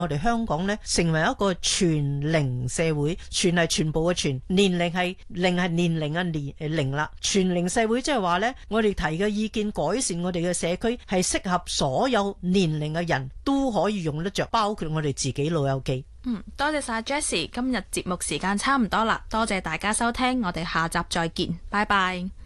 我哋香港呢，成為一個全齡社會，全係全部嘅全，年齡係齡係年齡嘅齡啦。全齡社會即係話呢，我哋提嘅意見改善我哋嘅社區係適合所有年齡嘅人都可以用得着，包括我哋自己老友記。 多謝晒 Jessie， 今日節目時間差唔多啦，多謝大家收聽，我哋下集再見，拜拜。